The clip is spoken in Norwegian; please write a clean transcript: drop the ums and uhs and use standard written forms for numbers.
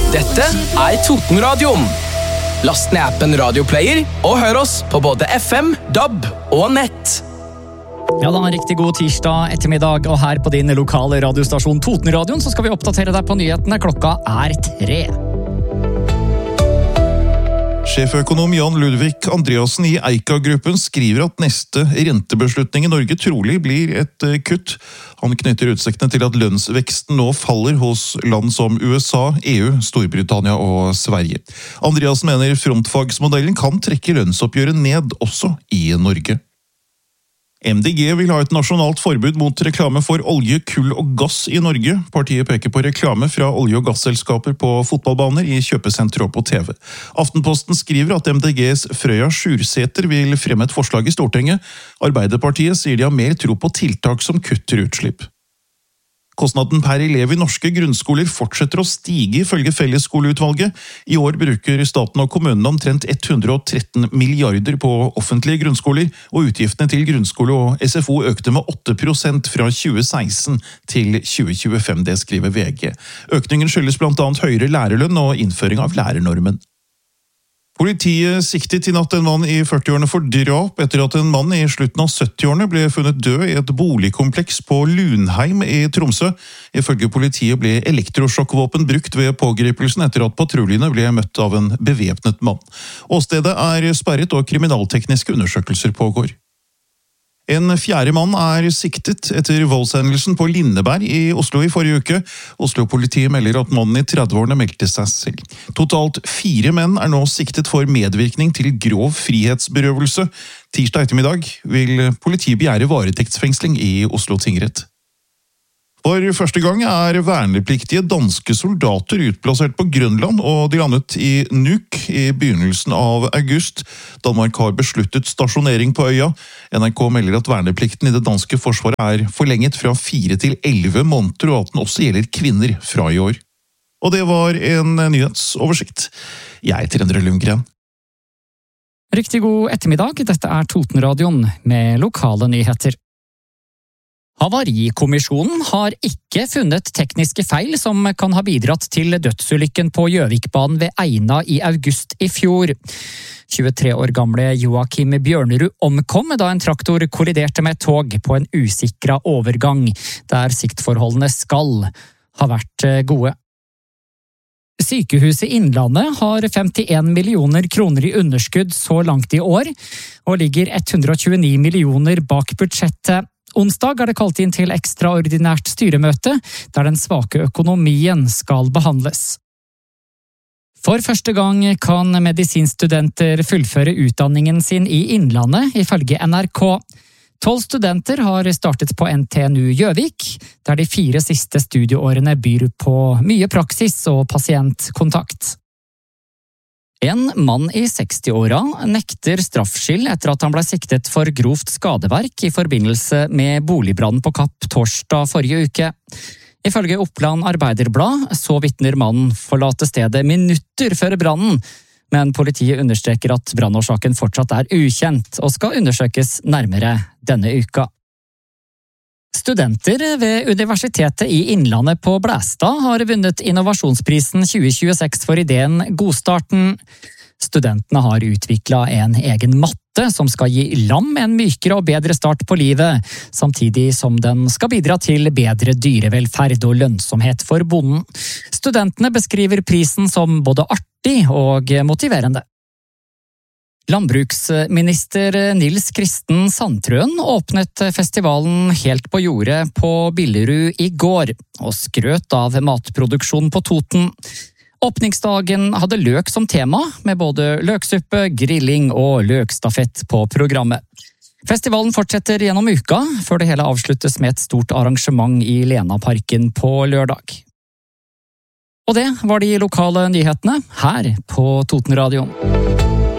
Dette Totenradioen. Last ned appen Radioplayer og hør oss på både FM, DAB og nett. Ja, da en riktig god tirsdag ettermiddag, og her på din lokale radiostasjon Totenradioen så skal vi oppdatere deg på nyhetene. Klokka 3. Sjeføkonom Jan Ludvig Andreassen i Eika-gruppen skriver at neste rentebeslutning i Norge trolig blir et kutt. Han knytter utsiktene til at lønnsveksten nå faller hos land som USA, EU, Storbritannia og Sverige. Andreassen mener frontfagsmodellen kan trekke lønnsoppgjøret ned også i Norge. MDG vil ha et nasjonalt forbud mot reklame for olje, kull og gass i Norge. Partiet peker på reklame fra olje- og gasselskaper på fotballbaner, i kjøpesentre og på TV. Aftenposten skriver at MDGs Frøya Sjursæter vil fremme et forslag i Stortinget. Arbeiderpartiet sier de har mer tro på tiltak som kutter utslipp. Kostnaden per elev i norske grunnskoler fortsetter å stige ifølge Fellesskoleutvalget. I år bruker staten og kommunene omtrent 113 milliarder på offentlige grunnskoler, og utgiftene til grunnskole og SFO økte med 8% fra 2016 til 2025, det skriver VG. Økningen skyldes blant annet høyere lærerlønn og innføring av lærernormen. Politiet siktet i natt en mann i 40-årene for drap etter at en mann i slutten av 70-årene ble funnet død i et boligkompleks på Lunheim i Tromsø. Ifølge politiet ble elektrosjokkvåpen brukt ved pågripelsen etter at patruljene ble møtt av en bevæpnet mann. Åstedet sperret og kriminaltekniske undersøkelser pågår. En fjerde mann siktet etter voldshendelsen på Lindeberg i Oslo i forrige uke. Oslo-politiet melder at mannen i 30-årene meldte seg selv. Totalt 4 menn nå siktet for medvirkning til grov frihetsberøvelse. Tirsdag ettermiddag vil politiet begjære varetektsfengsling i Oslo tingrett. For første gang vernepliktige danske soldater utplassert på Grønland, og de landet i Nuuk i begynnelsen av august. Danmark har besluttet stasjonering på øya. NRK melder at verneplikten i det danske forsvaret forlenget fra 4 til 11 måneder, og at den også gjelder kvinner fra i år. Og det var en nyhetsoversikt. Jeg heter Endre Lundgren. Riktig god ettermiddag, dette Totenradioen med lokale nyheter. Havarikommisjonen har ikke funnet tekniske feil som kan ha bidratt til dødsulykken på Gjøvikbanen ved Eina i august i fjor. 23 år gamle Joakim Bjørnerud omkom da en traktor kolliderte med et tog på en usikret overgang, der siktforholdene skal ha vært gode. Sykehuset Innlandet har 51 millioner kroner i underskudd så langt i år, og ligger 129 millioner bak budsjettet. Onsdag det kalt inn til ekstraordinært styremøte, der den svake økonomien skal behandles. For første gang kan medisinstudenter fullføre utdanningen sin i Innlandet, ifølge NRK. 12 studenter har startet på NTNU Gjøvik, der de 4 siste studieårene byr på mye praksis og pasientkontakt. En mann i 60-åra nekter straffskyld etter at han ble siktet for grovt skadeverk i forbindelse med boligbrannen på Kapp torsdag forrige uke. Ifølge Oppland Arbeiderblad så vitner mannen forlate stedet minutter før brannen, men politiet understreker at brannårsaken fortsatt ukjent og skal undersøkes nærmere denne uka. Studenter ved Universitetet i Innlandet på Blæstad har vunnet innovasjonsprisen 2026 for ideen Godstarten. Studentene har utviklet en egen matte som skal gi lam en mykere og bedre start på livet, samtidig som den skal bidra til bedre dyrevelferd og lønnsomhet for bonden. Studentene beskriver prisen som både artig og motiverende. Landbruksminister Nils Kristen Sandtrøen åpnet festivalen Helt på jordet på Billerud i går, og skrøt av matproduksjon på Toten. Åpningsdagen hadde løk som tema, med både løksuppe, grilling og løkstafett på programmet. Festivalen fortsetter gjennom uka, før det hele avsluttes med et stort arrangement i Lenaparken på lørdag. Og det var de lokale nyhetene her på Totenradioen.